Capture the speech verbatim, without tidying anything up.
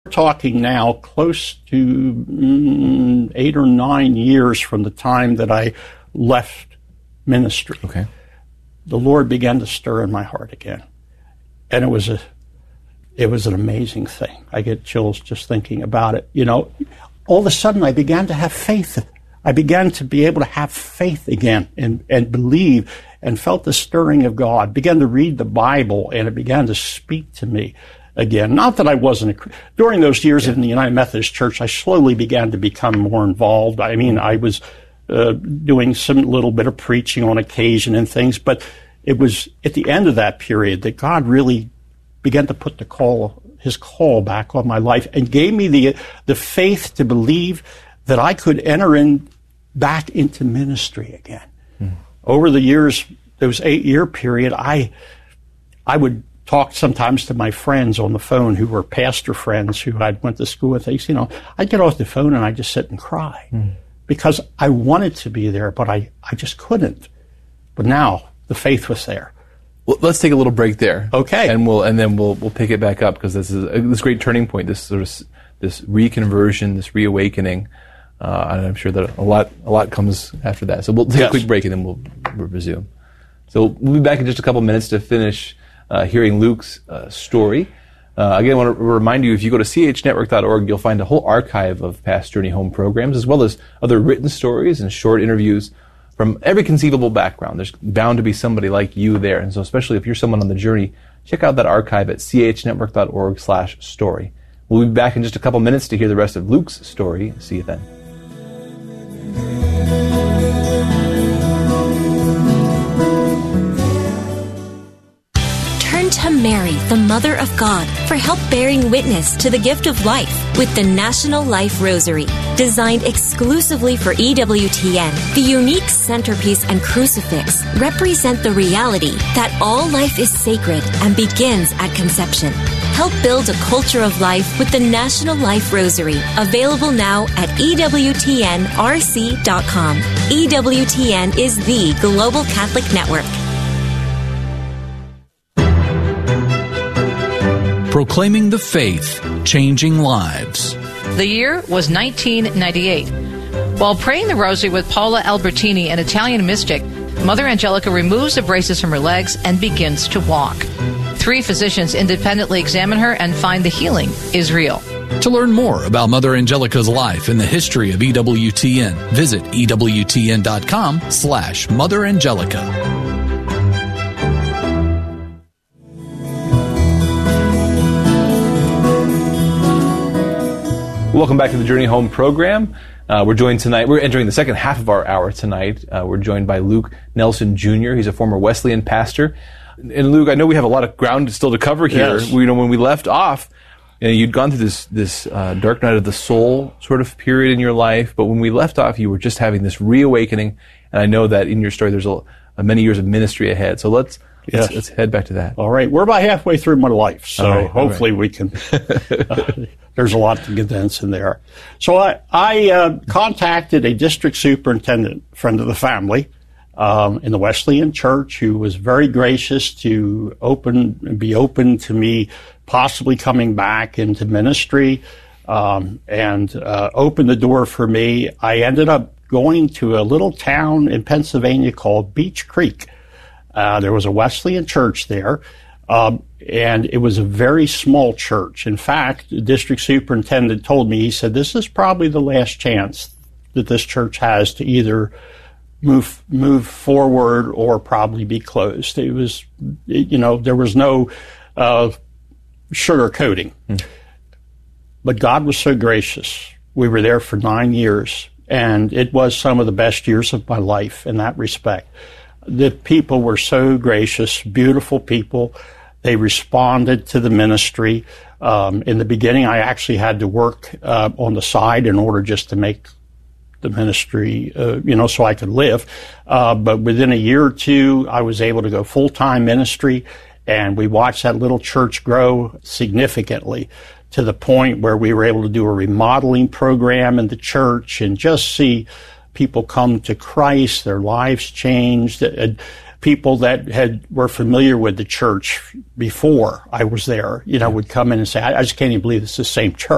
talking now close to mm, eight or nine years from the time that I left ministry. Okay. The Lord began to stir in my heart again. And it was a, it was an amazing thing. I get chills just thinking about it. You know, all of a sudden I began to have faith. I began to be able to have faith again and, and believe, and felt the stirring of God, began to read the Bible, and it began to speak to me again. Not that I wasn't a, during those years yeah. in the United Methodist Church, I slowly began to become more involved. I mean, I was uh, doing some little bit of preaching on occasion and things, but it was at the end of that period that God really began to put the call, his call back on my life, and gave me the the faith to believe that I could enter in back into ministry again. Mm. Over the years, those eight-year period, I I would talk sometimes to my friends on the phone who were pastor friends who I went to school with. They, you know, I'd get off the phone and I'd just sit and cry mm. because I wanted to be there, but I, I just couldn't. But now the faith was there. Well, let's take a little break there. Okay, and we'll and then we'll we'll pick it back up, because this is a, this great turning point. This sort of this reconversion, this reawakening. Uh, and I'm sure that a lot a lot comes after that. So we'll take yes. a quick break and then we'll, we'll resume. So we'll be back in just a couple minutes to finish uh, hearing Luke's uh, story. Uh, again, I want to remind you, if you go to c h network dot org, you'll find a whole archive of past Journey Home programs, as well as other written stories and short interviews from every conceivable background. There's bound to be somebody like you there. And so especially if you're someone on the journey, check out that archive at c h network dot org slash story. We'll be back in just a couple minutes to hear the rest of Luke's story. See you then. Turn to Mary, the Mother of God, for help bearing witness to the gift of life with the National Life Rosary. Designed exclusively for E W T N, the unique centerpiece and crucifix represent the reality that all life is sacred and begins at conception. Help build a culture of life with the National Life Rosary, available now at E W T N R C dot com. E W T N is the global Catholic network. Proclaiming the faith, changing lives. The year was nineteen ninety-eight. While praying the rosary with Paula Albertini, an Italian mystic, Mother Angelica removes the braces from her legs and begins to walk. Three physicians independently examine her and find the healing is real. To learn more about Mother Angelica's life and the history of E W T N, visit E W T N dot com slash Mother Angelica. Welcome back to the Journey Home program. Uh, we're joined tonight, we're entering the second half of our hour tonight. Uh, we're joined by Luke Nelson Junior He's a former Wesleyan pastor. And Luke, I know we have a lot of ground still to cover here. Yes. We, you know, when we left off, you know, you'd gone through this this uh, dark night of the soul sort of period in your life, but when we left off, you were just having this reawakening. And I know that in your story, there's a, a many years of ministry ahead. So let's yes. let's, let's head back to that. All right, we're about halfway through my life, so all right, hopefully all right. we can. Uh, there's a lot to condense in there. So I, I uh, contacted a district superintendent, friend of the family, um, in the Wesleyan Church, who was very gracious to open, be open to me possibly coming back into ministry, um, and uh, opened the door for me. I ended up going to a little town in Pennsylvania called Beech Creek. Uh, there was a Wesleyan church there. Um, and it was a very small church. In fact, the district superintendent told me, he said, this is probably the last chance that this church has to either move move forward or probably be closed. It was, you know, there was no uh, sugarcoating. Mm. But God was so gracious. We were there for nine years, and it was some of the best years of my life in that respect. The people were so gracious, beautiful people. They responded to the ministry. Um, in the beginning, I actually had to work uh, on the side in order just to make the ministry, uh, you know, so I could live. Uh, but within a year or two, I was able to go full-time ministry, and we watched that little church grow significantly to the point where we were able to do a remodeling program in the church and just see people come to Christ, their lives changed. Uh, people that had were familiar with the church before I was there, you know, would come in and say, I, I just can't even believe it's the same church.